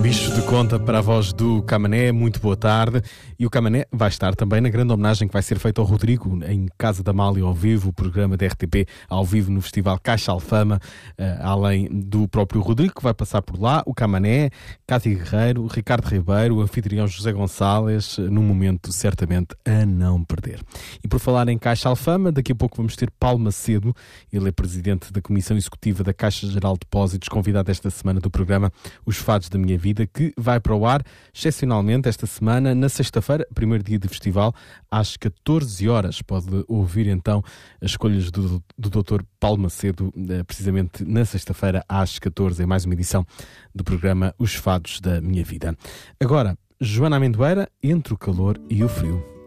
Bicho de Conta para a voz do Camané, muito boa tarde. E o Camané vai estar também na grande homenagem que vai ser feita ao Rodrigo em Casa da Amália ao vivo, o programa da RTP ao vivo no Festival Caixa Alfama, além do próprio Rodrigo que vai passar por lá, o Camané, Cátia Guerreiro, Ricardo Ribeiro, o anfitrião José Gonçalves, num momento certamente a não perder. E por falar em Caixa Alfama, daqui a pouco vamos ter Paulo Macedo, ele é presidente da Comissão Executiva da Caixa Geral de Depósitos, convidado esta semana do programa Os Fados da Minha Vida, que vai para o ar, excepcionalmente, esta semana, na sexta-feira, primeiro dia de festival, às 14 horas. Pode ouvir, então, as escolhas do Dr. Paulo Macedo, precisamente na sexta-feira, às 14, em mais uma edição do programa Os Fados da Minha Vida. Agora, Joana Amendoeira, Entre o Calor e o Frio.